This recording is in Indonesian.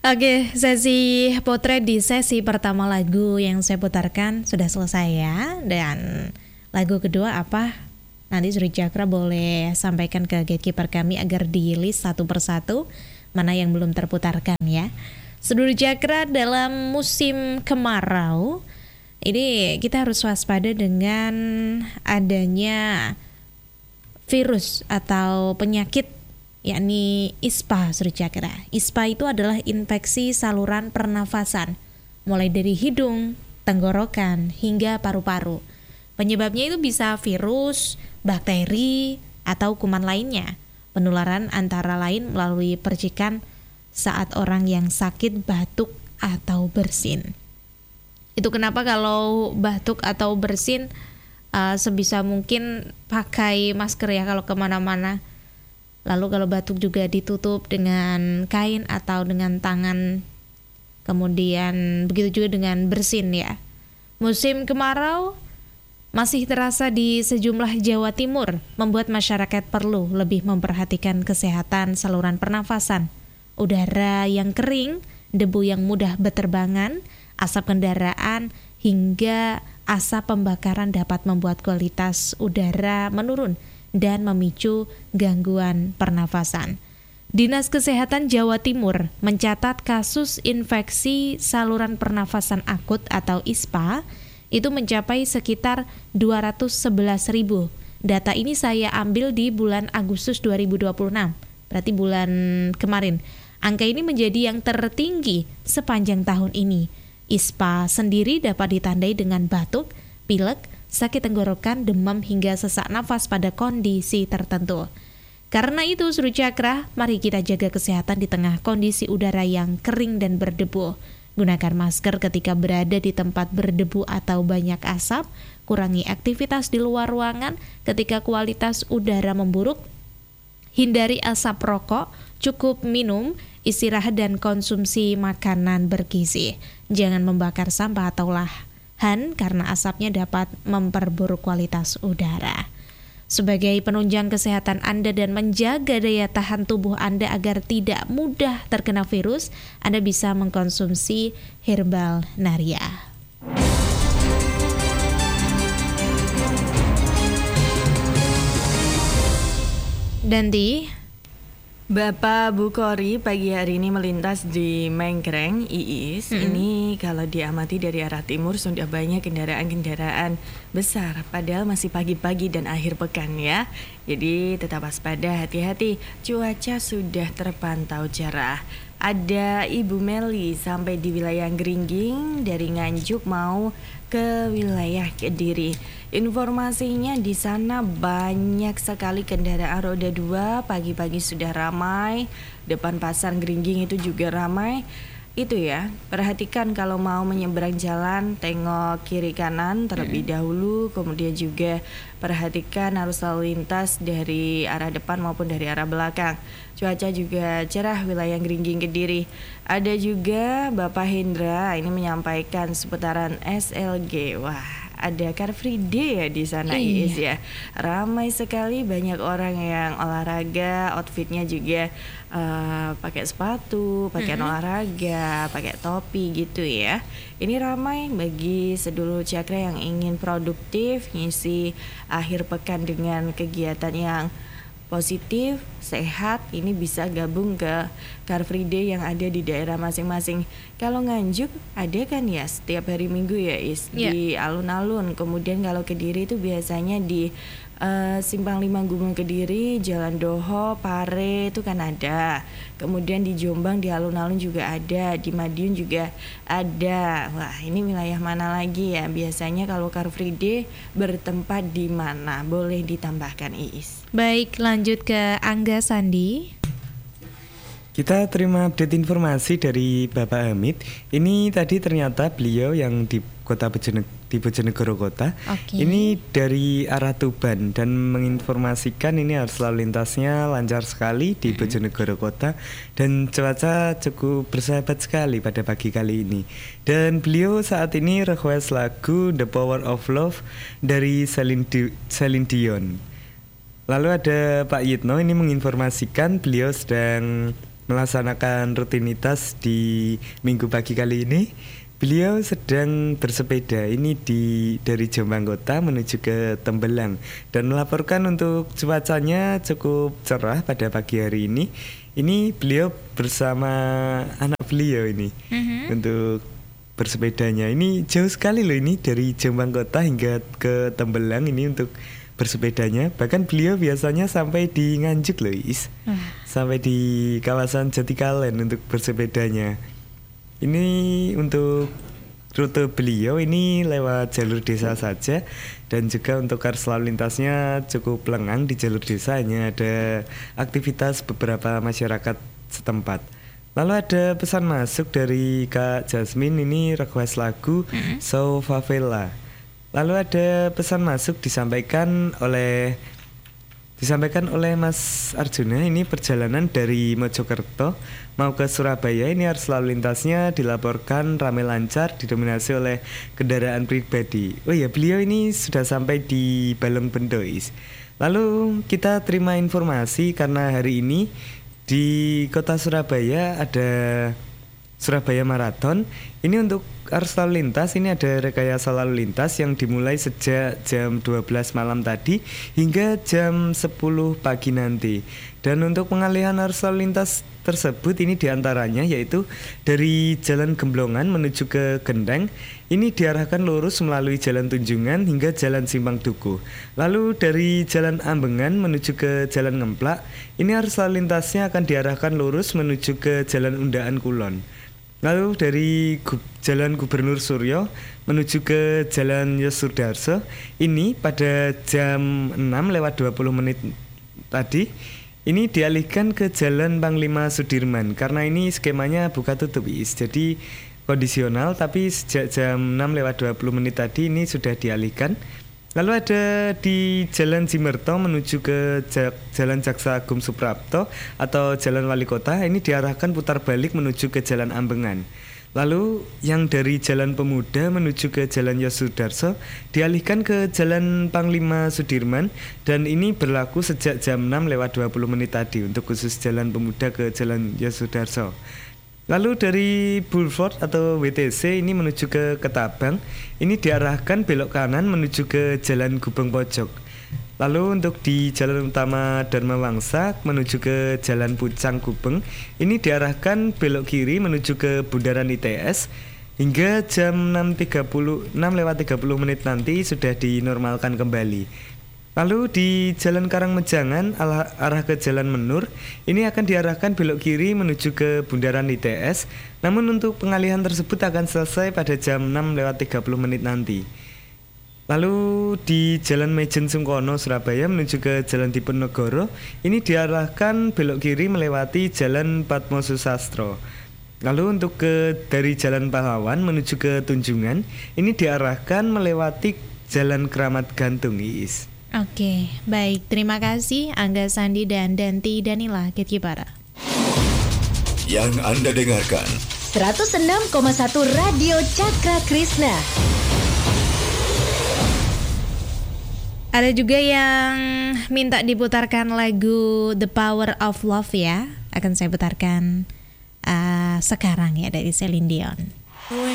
Oke, sesi potret di sesi pertama lagu yang saya putarkan sudah selesai ya. Dan lagu kedua apa? Nanti Suri Cakra boleh sampaikan ke gatekeeper kami agar di list satu persatu mana yang belum terputarkan ya. Suri Cakra, dalam musim kemarau ini kita harus waspada dengan adanya virus atau penyakit yakni ISPA, Suri Cakra. ISPA itu adalah infeksi saluran pernafasan, mulai dari hidung, tenggorokan, hingga paru-paru. Penyebabnya itu bisa virus, bakteri, atau kuman lainnya. Penularan antara lain melalui percikan saat orang yang sakit batuk atau bersin. Itu kenapa kalau batuk atau bersin sebisa mungkin pakai masker ya kalau kemana-mana. Lalu kalau batuk juga ditutup dengan kain atau dengan tangan. Kemudian begitu juga dengan bersin ya. Musim kemarau masih terasa di sejumlah Jawa Timur, membuat masyarakat perlu lebih memperhatikan kesehatan saluran pernafasan. Udara yang kering, debu yang mudah berterbangan, asap kendaraan, hingga asap pembakaran dapat membuat kualitas udara menurun dan memicu gangguan pernafasan. Dinas Kesehatan Jawa Timur mencatat kasus infeksi saluran pernafasan akut atau ISPA itu mencapai sekitar 211.000. Data ini saya ambil di bulan Agustus 2026, berarti bulan kemarin. Angka ini menjadi yang tertinggi sepanjang tahun ini. ISPA sendiri dapat ditandai dengan batuk, pilek, sakit tenggorokan, demam, hingga sesak nafas pada kondisi tertentu. Karena itu, Suri Cakra, mari kita jaga kesehatan di tengah kondisi udara yang kering dan berdebu. Gunakan masker ketika berada di tempat berdebu atau banyak asap, kurangi aktivitas di luar ruangan ketika kualitas udara memburuk, hindari asap rokok, cukup minum, istirahat dan konsumsi makanan bergizi. Jangan membakar sampah atau karena asapnya dapat memperburuk kualitas udara. Sebagai penunjang kesehatan Anda dan menjaga daya tahan tubuh Anda agar tidak mudah terkena virus, Anda bisa mengkonsumsi Herbal Naria. Dan Bapak Bukhori pagi hari ini melintas di Mengkreng, Iis. Ini kalau diamati dari arah timur sudah banyak kendaraan-kendaraan besar. Padahal masih pagi-pagi dan akhir pekan ya. Jadi tetap waspada, hati-hati. Cuaca sudah terpantau cerah. Ada Ibu Meli sampai di wilayah Geringging, dari Nganjuk mau ke wilayah Kediri. Informasinya di sana banyak sekali kendaraan roda 2, pagi-pagi sudah ramai, depan pasar Geringging itu juga ramai. Itu ya, perhatikan kalau mau menyeberang jalan, tengok kiri kanan terlebih dahulu, kemudian juga perhatikan arus lalu lintas dari arah depan maupun dari arah belakang. Cuaca juga cerah wilayah Geringging Kediri. Ada juga Bapak Hendra ini menyampaikan seputaran SLG. Wah, ada Car Free Day ya di sana, Iis ya. Ramai sekali, banyak orang yang olahraga, outfitnya juga pakai sepatu, pakaian olahraga, pakai topi gitu ya. Ini ramai bagi sedulur Cakra yang ingin produktif, ngisi akhir pekan dengan kegiatan yang positif, sehat. Ini bisa gabung ke Car Free Day yang ada di daerah masing-masing. Kalau Nganjuk ada kan ya setiap hari Minggu ya Is, di alun-alun. Kemudian kalau Kediri itu biasanya di Simpang 5 Gunung Kediri, Jalan Doho, Pare itu kan ada. Kemudian di Jombang di alun-alun juga ada, di Madiun juga ada. Wah, ini wilayah mana lagi ya? Biasanya kalau Car Free Day bertempat di mana? Boleh ditambahkan Iis. baik, lanjut ke Angga Sandi. Kita terima update informasi dari Bapak Hamid. Ini tadi ternyata beliau yang di Kota Bojonegoro Kota. Ini dari arah Tuban dan menginformasikan ini arus lalu lintasnya lancar sekali di Bojonegoro Kota dan cuaca cukup bersahabat sekali pada pagi kali ini. Dan beliau saat ini request lagu The Power of Love dari Celine Dion. Lalu ada Pak Yitno ini menginformasikan beliau sedang melaksanakan rutinitas di minggu pagi kali ini. Beliau sedang bersepeda ini dari Jombang Kota menuju ke Tembelang dan melaporkan untuk cuacanya cukup cerah pada pagi hari ini. Ini beliau bersama anak beliau ini untuk bersepedanya. Ini jauh sekali loh ini dari Jombang Kota hingga ke Tembelang ini untuk bersepedanya. Bahkan beliau biasanya sampai di Nganjuk loh Is. Sampai di kawasan Jatikalen untuk bersepedanya. Ini untuk rute beliau ini lewat jalur desa saja dan juga untuk arus lalu lintasnya cukup lengang di jalur desa, hanya ada aktivitas beberapa masyarakat setempat. Lalu ada pesan masuk dari Kak Jasmine, ini request lagu So Favela. Lalu ada pesan masuk disampaikan oleh Mas Arjuna, ini perjalanan dari Mojokerto mau ke Surabaya, ini arus lalu lintasnya dilaporkan ramai lancar didominasi oleh kendaraan pribadi. Oh ya, beliau ini sudah sampai di Balong Bendois. Lalu kita terima informasi karena hari ini di kota Surabaya ada Surabaya Marathon. Ini untuk arus lalu lintas, ini ada rekayasa lalu lintas yang dimulai sejak jam 12 malam tadi hingga jam 10 pagi nanti. Dan untuk pengalihan arus lalu lintas tersebut ini diantaranya yaitu dari Jalan Gemblongan menuju ke Gendeng, ini diarahkan lurus melalui Jalan Tunjungan hingga Jalan Simpang Duku. Lalu dari Jalan Ambengan menuju ke Jalan Ngemplak, ini arus lalu lintasnya akan diarahkan lurus menuju ke Jalan Undaan Kulon. Lalu dari Jalan Gubernur Suryo menuju ke Jalan Yosudarso, ini pada jam 6:20 tadi ini dialihkan ke Jalan Panglima Sudirman karena ini skemanya buka tutup Is. Jadi kondisional, tapi sejak jam 6:20 tadi ini sudah dialihkan. Lalu ada di Jalan Jimerto menuju ke Jalan Jaksa Agung Suprapto atau Jalan Wali Kota, ini diarahkan putar balik menuju ke Jalan Ambengan. Lalu yang dari Jalan Pemuda menuju ke Jalan Yosudarso dialihkan ke Jalan Panglima Sudirman dan ini berlaku sejak jam 6:20 tadi untuk khusus Jalan Pemuda ke Jalan Yosudarso. Lalu dari Bulford atau WTC ini menuju ke Ketabang, ini diarahkan belok kanan menuju ke Jalan Gubeng Pojok. Lalu untuk di Jalan Utama Dharma Wangsa menuju ke Jalan Pucang Gubeng, ini diarahkan belok kiri menuju ke Bundaran ITS hingga jam 6:30 nanti sudah dinormalkan kembali. Lalu di Jalan Karangmejangan arah ke Jalan Menur, ini akan diarahkan belok kiri menuju ke Bundaran ITS. Namun untuk pengalihan tersebut akan selesai pada jam 6:30 nanti. Lalu di Jalan Mejen Sungkono Surabaya menuju ke Jalan Diponegoro, ini diarahkan belok kiri melewati Jalan Patmosusastro. Lalu untuk dari Jalan Pahlawan menuju ke Tunjungan, ini diarahkan melewati Jalan Keramat Gantung Is. Oke, baik. Terima kasih Angga Sandi dan Danti Danila Getkipara. Yang Anda dengarkan 106,1 Radio Cakra Krishna. Ada juga yang minta diputarkan lagu The Power of Love ya. Akan saya putarkan sekarang ya dari Celine Dion.